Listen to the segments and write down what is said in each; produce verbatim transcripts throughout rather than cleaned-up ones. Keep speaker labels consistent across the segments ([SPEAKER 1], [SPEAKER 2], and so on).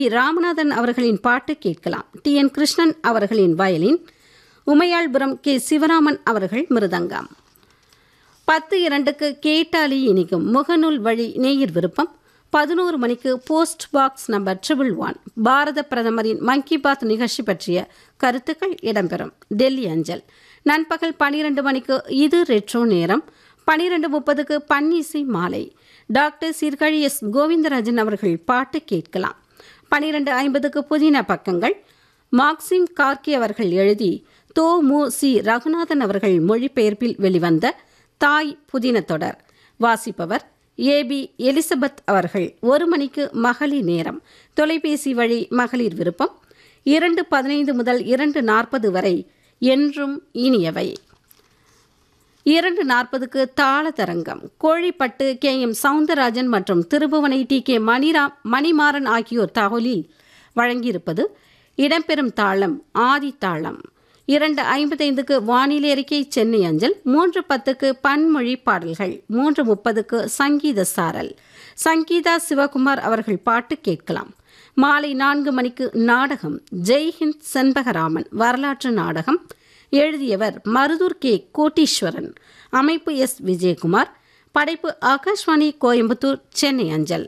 [SPEAKER 1] ராமநாதன் அவர்களின் பாட்டு கேட்கலாம். டி என் கிருஷ்ணன் அவர்களின் வயலின், உமையாள்புரம் கே சிவராமன் அவர்கள் மிருதங்கம். பத்து இரண்டுக்கு கேட்டாலி இனிக்கும் முகநூல் வழி நேயர் விருப்பம். பதினோரு மணிக்கு post box number triple one பாரத பிரதமரின் மன் கி பாத் நிகழ்ச்சி பற்றிய கருத்துக்கள் இடம்பெறும் டெல்லி அஞ்சல். நண்பகல் பனிரெண்டு மணிக்கு இது ரெட்ரோ நேரம். பனிரெண்டு முப்பதுக்கு பன்னிசை மாலை. டாக்டர் சீர்காழி எஸ் கோவிந்தராஜன் அவர்கள் பாட்டு கேட்கலாம். பனிரெண்டு ஐம்பதுக்கு புதின பக்கங்கள். மார்க்சிம் கார்கி அவர்கள் எழுதி தோ மு சி ரகுநாதன் அவர்கள் மொழிபெயர்ப்பில் வெளிவந்த தாய் புதின தொடர் வாசிப்பவர் ஏ பி எலிசபெத் அவர்கள். ஒரு மணிக்கு மகளிர் நேரம். தொலைபேசி வழி மகளிர் விருப்பம். இரண்டு பதினைந்து முதல் இரண்டு நாற்பது வரை என்றும் இனியவை. இரண்டு நாற்பதுக்கு தாளதரங்கம். கோழிப்பட்டு கே எம் சவுந்தரராஜன் மற்றும் திருபுவனை டி கே மணிரா மணிமாறன் ஆகியோர் தகவலில் வழங்கியிருப்பது இடம்பெறும் தாளம் ஆதி தாளம். இரண்டு ஐம்பத்தைந்துக்கு வானிலை அறிக்கை சென்னை அஞ்சல். மூன்று பத்துக்கு பன்மொழி பாடல்கள். மூன்று முப்பதுக்கு சங்கீத சாரல். சங்கீதா சிவகுமார் அவர்கள் பாட்டு கேட்கலாம். மாலை நான்கு மணிக்கு நாடகம் ஜெய்ஹிந்த் செண்பகராமன் வரலாற்று நாடகம். எழுதியவர் மருதூர் கே கோட்டீஸ்வரன். அமைப்பு எஸ் விஜயகுமார். படைப்பு ஆகாஷ்வாணி கோயம்புத்தூர் சென்னை அஞ்சல்.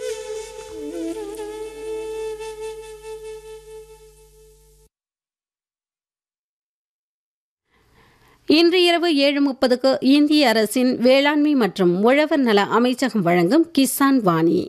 [SPEAKER 1] இன்று இரவு ஏழு முப்பதுக்கு இந்திய அரசின் வேளாண்மை மற்றும் உழவர் நல அமைச்சகம் வழங்கும் கிசான் வாணி.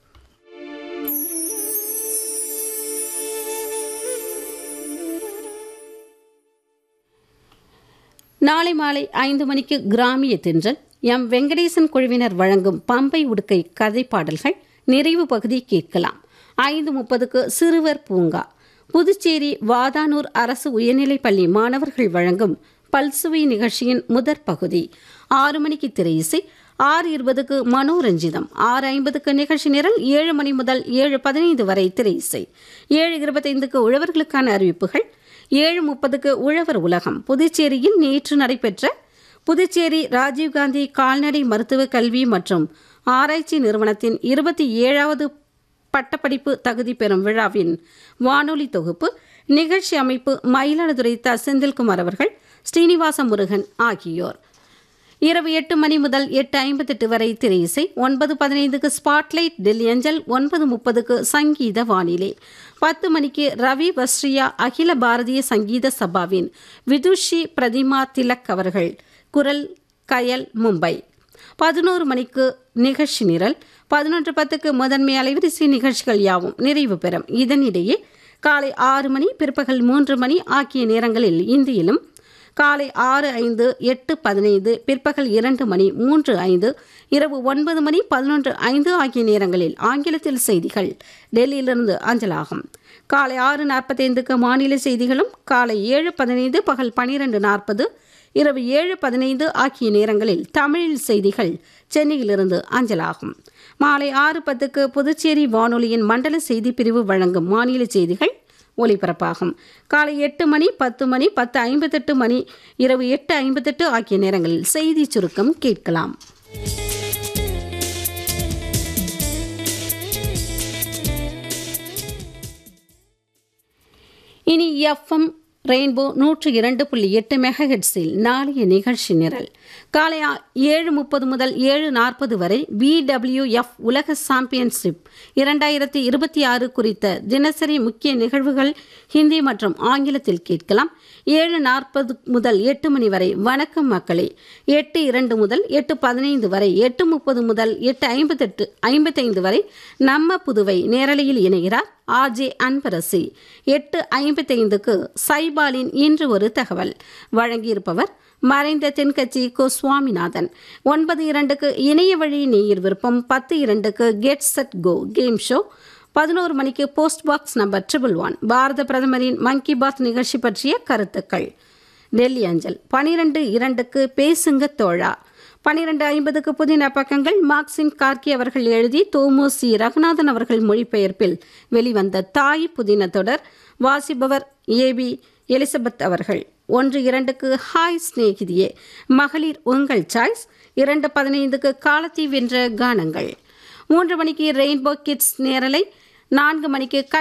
[SPEAKER 1] நாளை மாலை ஐந்து மணிக்கு கிராமிய தென்றல். எம் வெங்கடேசன் குழுவினர் வழங்கும் பம்பை உடுக்கை கதை பாடல்கள் நிறைவு பகுதி கேட்கலாம். ஐந்து முப்பதுக்கு சிறுவர் பூங்கா. புதுச்சேரி வாதானூர் அரசு உயர்நிலைப்பள்ளி மாணவர்கள் வழங்கும் பல்சுவை நிகழ்ச்சியின் முதற் பகுதி. ஆறு மணிக்கு திரையிசை. ஆறு இருபதுக்கு மனோரஞ்சிதம். ஆறு ஐம்பதுக்கு நிகழ்ச்சி நிரல். ஏழு மணி முதல் ஏழு பதினைந்து வரை திரையிசை. ஏழு இருபத்தைந்துக்கு உழவர்களுக்கான அறிவிப்புகள். ஏழு முப்பதுக்கு உழவர் உலகம். புதுச்சேரியில் நேற்று நடைபெற்ற புதுச்சேரி ராஜீவ்காந்தி கால்நடை மருத்துவ கல்வி மற்றும் ஆராய்ச்சி நிறுவனத்தின் இருபத்தி ஏழாவது பட்டப்படிப்பு தகுதி பெறும் விழாவின் வானொலி தொகுப்பு. நிகழ்ச்சி அமைப்பு மயிலாடுதுறை த செந்தில்குமார் அவர்கள், ஸ்ரீனிவாச முருகன் ஆகியோர். இரவு எட்டு மணி முதல் எட்டு ஐம்பத்தெட்டு வரை திரையிசை. ஒன்பது பதினைந்துக்கு ஸ்பாட்லைட் டெல்லி அஞ்சல். ஒன்பது முப்பதுக்கு சங்கீத வானிலை. பத்து மணிக்கு ரவி வஸ்ரியா அகில பாரதிய சங்கீத சபாவின் விதுஷி பிரதிமா திலக் அவர்கள் குரல் கயல் மும்பை. பதினோரு மணிக்கு நிகழ்ச்சி நிரல். பதினொன்று பத்துக்கு முதன்மை அலைவரிசை நிகழ்ச்சிகள் யாவும் நிறைவு பெறும். இதனிடையே காலை ஆறு மணி பிற்பகல் மூன்று மணி ஆகிய நேரங்களில் இந்தியிலும், காலை ஆறு ஐந்து எட்டு பதினைந்து பிற்பகல் இரண்டு மணி மூன்று ஐந்து இரவு ஒன்பது மணி பதினொன்று ஐந்து ஆகிய நேரங்களில் ஆங்கிலத்தில் செய்திகள் டெல்லியிலிருந்து அஞ்சலாகும். காலை ஆறு நாற்பத்தைந்துக்கு மாநில செய்திகளும், காலை ஏழு பதினைந்து பகல் பனிரெண்டு நாற்பது இரவு ஏழு பதினைந்து ஆகிய நேரங்களில் தமிழில் செய்திகள் சென்னையிலிருந்து அஞ்சலாகும். மாலை ஆறு பத்துக்கு புதுச்சேரி வானொலியின் மண்டல செய்தி பிரிவு வழங்கும் மாநில செய்திகள் ஒலிபரப்பாகும். காலை எட்டு மணி பத்து மணி பத்து ஐம்பத்தெட்டு மணி இரவு எட்டு ஐம்பத்தெட்டு ஆகிய நேரங்களில் செய்தி சுருக்கம் கேட்கலாம். இனி எஃப்எம் ரெயின்போ நூற்று இரண்டு புள்ளி எட்டு மெகாஹெட்ஸில் நாளைய நிகழ்ச்சி நிரல். காலை ஏழு முப்பது முதல் ஏழு நாற்பது வரை பி டபிள்யூ எஃப் உலக சாம்பியன்ஷிப் இரண்டாயிரத்தி இருபத்தி ஆறு குறித்த தினசரி முக்கிய நிகழ்வுகள் ஹிந்தி மற்றும் ஆங்கிலத்தில் கேட்கலாம். ஏழு நாற்பது முதல் எட்டு மணி வரை வணக்கம் மக்களே. எட்டு இரண்டு முதல் எட்டு பதினைந்து வரை, எட்டு முப்பது முதல் எட்டு ஐம்பத்தெட்டு ஐம்பத்தைந்து வரை நம்ம புதுவை நேரலையில் இணைகிறார் ஆர்ஜே அன்பரசி. எட்டு ஐம்பத்தைந்துக்கு சைபாலின் இன்று ஒரு தகவல் வழங்கியிருப்பவர் மறைந்த தென்கட்சி கோ சுவாமிநாதன். ஒன்பது இரண்டுக்கு இணைய வழி நேயர் விருப்பம். பத்து இரண்டுக்கு get set go game show. பதினோரு மணிக்கு post box number triple one பாரத பிரதமரின் மன் கி பாத் நிகழ்ச்சி பற்றிய கருத்துக்கள் டெல்லி அஞ்சல். பனிரெண்டு இரண்டுக்கு பேசுங்க தோழா. பனிரெண்டு ஐம்பதுக்கு புதின பக்கங்கள். மார்க்சிம் கார்கி அவர்கள் எழுதி தோமு சி ரகுநாதன் அவர்கள் மொழிபெயர்ப்பில் வெளிவந்த தாய் புதின தொடர் வாசிப்பவர் ஏ பி எலிசபெத் அவர்கள். ஒன்று இரண்டுக்கு ஹாய் ஸ்நேகிதியே மகளிர் உங்கள் சாய்ஸ். இரண்டு பதினைந்துக்கு காலத்தை வென்ற கானங்கள். மூன்று மணிக்கு ரெயின்போ கிட்ஸ் நேரலை. நான்கு மணிக்கு